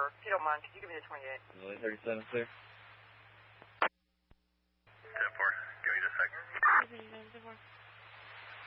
If you don't mind, could you give me the 28? Lily 37, clear.